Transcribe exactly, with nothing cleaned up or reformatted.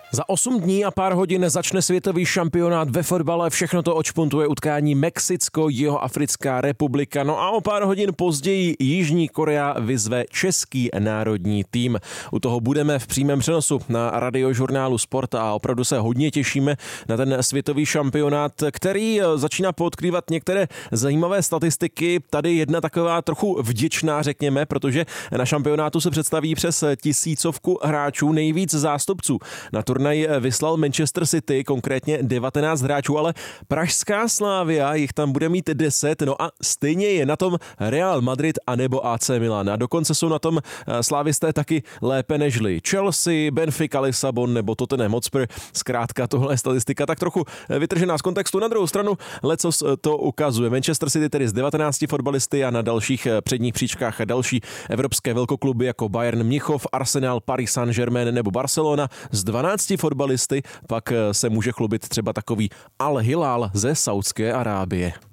Za osm dní a pár hodin začne světový šampionát ve fotbale, všechno to odšpuntuje utkání Mexicko-Jihoafrická republika, no a o pár hodin později Jižní Korea vyzve český národní tým. U toho budeme v přímém přenosu na radiožurnálu Sport a opravdu se hodně těšíme na ten světový šampionát, který začíná poodkrývat některé zajímavé statistiky. Tady jedna taková trochu vděčná, řekněme, protože na šampionátu se představí přes tisícovku hráčů, nejvíc zástupců. Na turnaj vyslal Manchester City, konkrétně devatenáct hráčů, ale pražská Slavia jich tam bude mít deset, no a stejně je na tom Real Madrid a nebo A C Milan. A dokonce jsou na tom slávisté taky lépe nežli Chelsea, Benfica, Lisabon nebo Tottenham Hotspur. Zkrátka tohle je statistika tak trochu vytržená z kontextu. Na druhou stranu lecos to ukazuje. Manchester City tedy z devatenácti fotbalisty a na dalších předních příčkách další evropské velkokluby jako Bayern Mnichov, Arsenal, Paris Saint-Germain nebo Barcelona z dvanácti fotbalisty, pak se může chlubit třeba takový Al Hilal ze Saúdské Arábie.